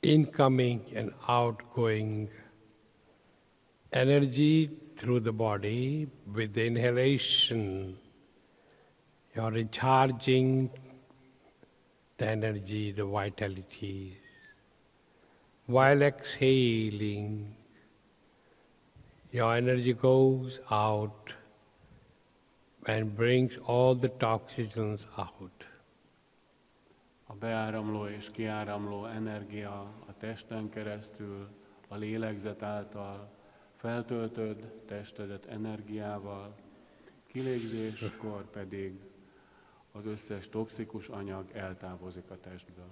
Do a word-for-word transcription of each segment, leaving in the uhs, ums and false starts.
incoming and outgoing energy through the body. With the inhalation, you're recharging the energy, the vitality. While exhaling, your energy goes out and brings all the toxins out. A beáramló és kiáramló energia a testen keresztül, a lélegzet által feltöltöd testedet energiával, kilégzéskor pedig az összes toxikus anyag eltávozik a testből.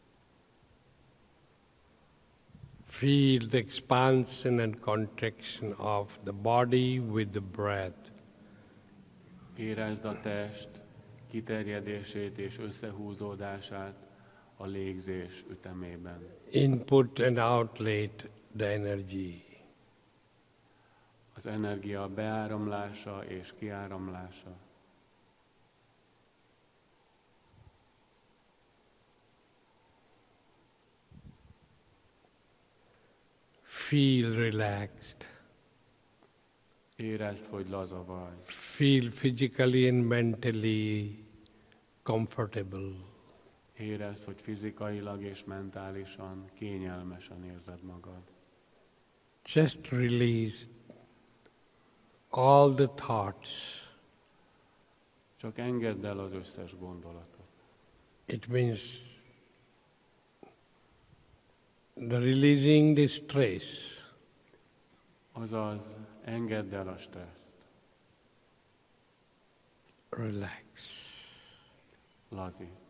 Feel the expansion and contraction of the body with the breath. Érezd a test kiterjedését és összehúzódását a légzés ütemében. Input and outlet the energy. Az energia beáramlása és kiáramlása. Feel relaxed. Érezd, hogy laza vagy. Feel physically and mentally comfortable. Érezd, hogy fizikailag és mentálisan kényelmesen érzed magad. Just release all the thoughts. Csak engedd el az összes gondolatot. It means the releasing the stress. Azaz, engedd el a stresszt. Relax. Lazít.